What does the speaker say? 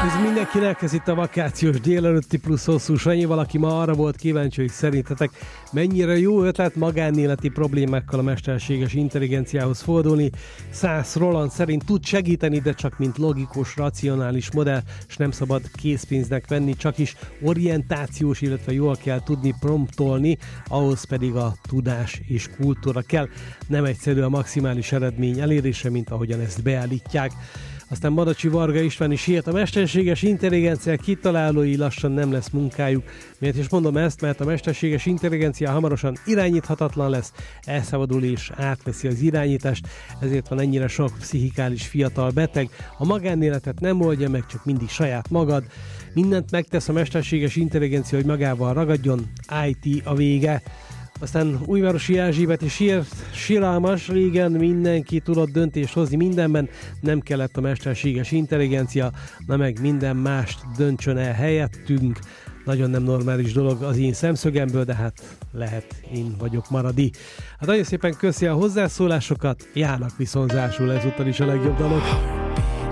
Ez mindenkinek, ez itt a vakációs délelőtti plusz hosszú Sanyi, valaki ma arra volt kíváncsi, hogy szerintetek mennyire jó ötlet magánéleti problémákkal a mesterséges intelligenciához fordulni. Szász Roland szerint tud segíteni, de csak mint logikus, racionális modell, és nem szabad készpénznek venni, csak is orientációs, illetve jól kell tudni promptolni, ahhoz pedig a tudás és kultúra kell. Nem egyszerű a maximális eredmény elérése, mint ahogyan ezt beállítják. Aztán Madacsi Varga István is írt, a mesterséges intelligencia kitalálói lassan nem lesz munkájuk. Miért is mondom ezt? Mert a mesterséges intelligencia hamarosan irányíthatatlan lesz, elszabadul és átveszi az irányítást, ezért van ennyire sok pszichikális fiatal beteg. A magánéletet nem oldja meg, csak mindig saját magad. Mindent megtesz a mesterséges intelligencia, hogy magával ragadjon, IT a vége. Aztán Újvárosi Erzsébet is írt, siralmas, régen mindenki tudott döntést hozni mindenben, nem kellett a mesterséges intelligencia, na meg minden mást döntsön el helyettünk. Nagyon nem normális dolog az én szemszögemből, de hát lehet, én vagyok maradi. Hát nagyon szépen köszi a hozzászólásokat, járnak viszonzásul ezúttal is a legjobb dalok.